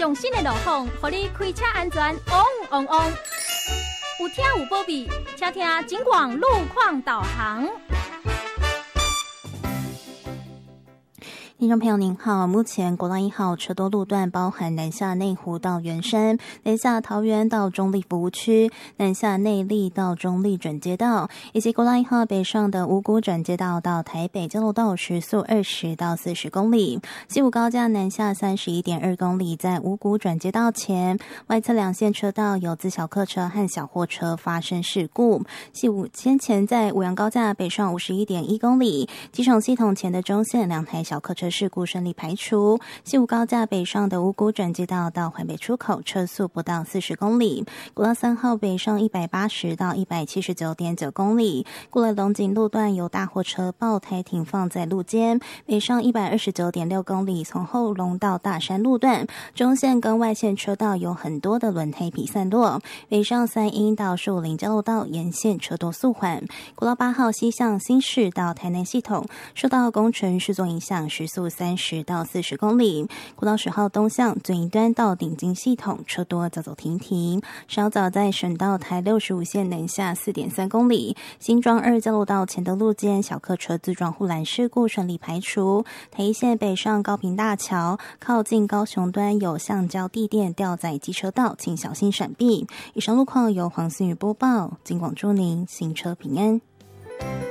上新的路况，让你开车安全旺旺旺。有听有保庇，请听警广路况导航。 听众朋友您好，目前国道1号车多路段包含南下内湖到圆山、南下桃园到中立服务区、南下内壢到中立转接道，以及国道1号北上的五股转接道到台北交流道时速20到40公里。西武高架南下31.2公里，在五股转接道前外侧两线车道有自小客车和小货车发生事故。西武先前在五杨高架北上51.1公里，机场系统前的中线两台小客车事故顺利排除。西武高架北上的五股转接道到环北出口车速不到40公里。国道3号北上180到179.9公里。过了龙井路段有大货车爆胎停放在路肩，北上129.6公里，从后龙到大山路段中线跟外线车道有很多的轮胎皮散落，北上三鹰到树林交流道沿线车多速缓。国道8号西向新市到台南系统受到工程施作影响，时速30到40公里。国道10号东向最一端到顶金系统车多早走停停。稍早在省道台65线南下4.3公里，新庄2交流道前的路肩小客车自撞护栏事故顺利排除。台一线北上高屏大桥靠近高雄端有橡胶地垫吊在机车道，请小心闪避。以上路况由黄思雨播报，警广祝您行车平安。